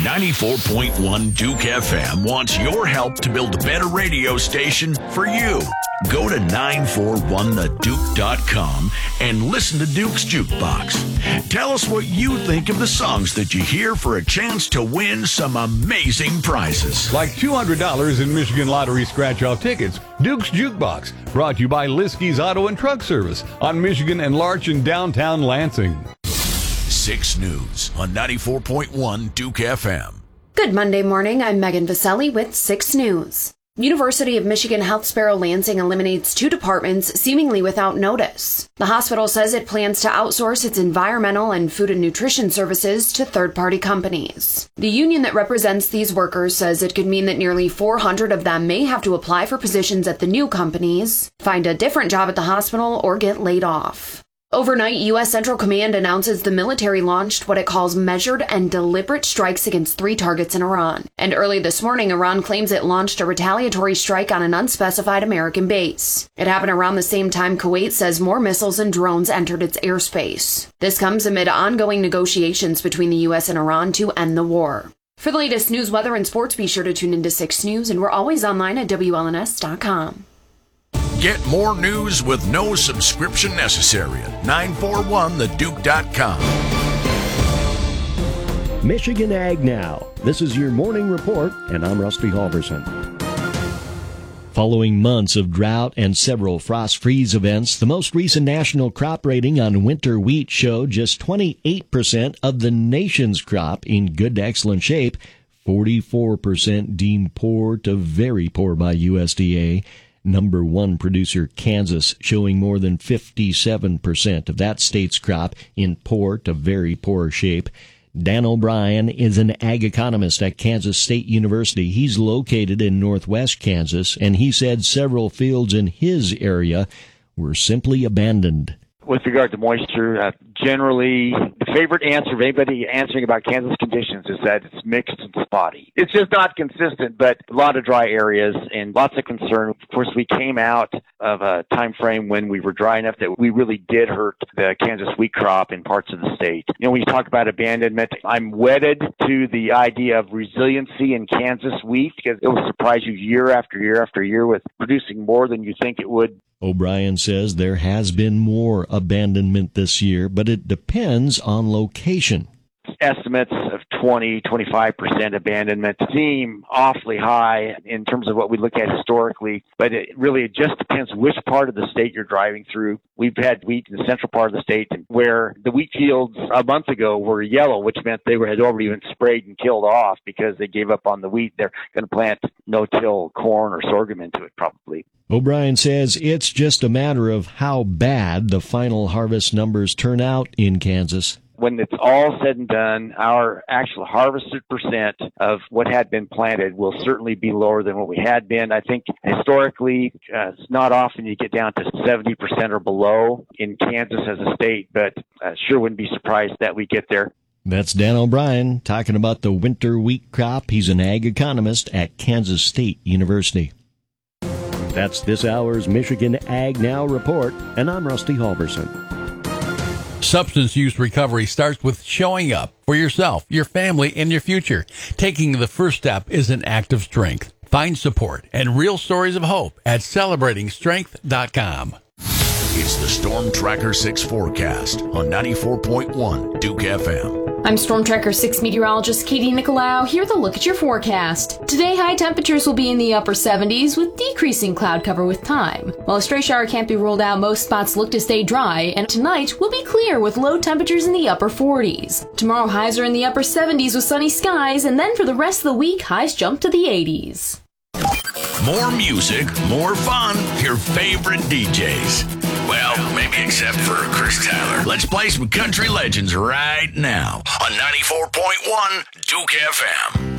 94.1 Duke FM wants your help to build a better radio station for you. Go to 941theduke.com and listen to Duke's Jukebox. Tell us what you think of the songs that you hear for a chance to win some amazing prizes. Like $200 in Michigan Lottery scratch-off tickets. Duke's Jukebox, brought to you by Liskey's Auto and Truck Service on Michigan and Larch in downtown Lansing. 6 News on 94.1 Duke FM. Good Monday morning. I'm Megan Vaselli with 6 News. University of Michigan Health Sparrow Lansing eliminates 2 departments seemingly without notice. The hospital says it plans to outsource its environmental and food and nutrition services to third-party companies. The union that represents these workers says it could mean that nearly 400 of them may have to apply for positions at the new companies, find a different job at the hospital, or get laid off. Overnight, U.S. Central Command announces the military launched what it calls measured and deliberate strikes against 3 targets in Iran. And early this morning, Iran claims it launched a retaliatory strike on an unspecified American base. It happened around the same time Kuwait says more missiles and drones entered its airspace. This comes amid ongoing negotiations between the U.S. and Iran to end the war. For the latest news, weather, and sports, be sure to tune into 6 News, and we're always online at WLNS.com. Get more news with no subscription necessary at 941theduke.com. Michigan Ag Now. This is your morning report, and I'm Rusty Halverson. Following months of drought and several frost freeze events, the most recent national crop rating on winter wheat showed just 28% of the nation's crop in good to excellent shape, 44% deemed poor to very poor by USDA. Number 1 producer Kansas showing more than 57% of that state's crop in poor to very poor shape. Dan O'Brien is an ag economist at Kansas State University. He's located in northwest Kansas, and he said several fields in his area were simply abandoned. With regard to moisture, generally, the favorite answer of anybody answering about Kansas conditions is that it's mixed and spotty. It's just not consistent, but a lot of dry areas and lots of concern. Of course, we came out of a time frame when we were dry enough that we really did hurt the Kansas wheat crop in parts of the state. You know, when you talk about abandonment, I'm wedded to the idea of resiliency in Kansas wheat because it will surprise you year after year after year with producing more than you think it would. O'Brien says there has been more abandonment this year, but it depends on location. Estimates of 20-25% abandonment seem awfully high in terms of what we look at historically, but it just depends which part of the state you're driving through. We've had wheat in the central part of the state where the wheat fields a month ago were yellow, which meant they had already been sprayed and killed off because they gave up on the wheat. They're going to plant no-till corn or sorghum into it probably. O'Brien says it's just a matter of how bad the final harvest numbers turn out in Kansas. When it's all said and done, our actual harvested percent of what had been planted will certainly be lower than what we had been. I think historically, it's not often you get down to 70% or below in Kansas as a state, but sure wouldn't be surprised that we get there. That's Dan O'Brien talking about the winter wheat crop. He's an ag economist at Kansas State University. That's this hour's Michigan Ag Now report, and I'm Rusty Halverson. Substance use recovery starts with showing up for yourself, your family, and your future. Taking the first step is an act of strength. Find support and real stories of hope at celebratingstrength.com. It's the Storm Tracker 6 forecast on 94.1 Duke FM. I'm Storm Tracker 6 meteorologist Katie Nicolau. Here's a look at your forecast. Today, high temperatures will be in the upper 70s with decreasing cloud cover with time. While a stray shower can't be ruled out, most spots look to stay dry, and tonight will be clear with low temperatures in the upper 40s. Tomorrow, highs are in the upper 70s with sunny skies, and then for the rest of the week, highs jump to the 80s. More music, more fun, your favorite DJs. Well, maybe except for Chris Tyler. Let's play some country legends right now on 94.1 Duke FM.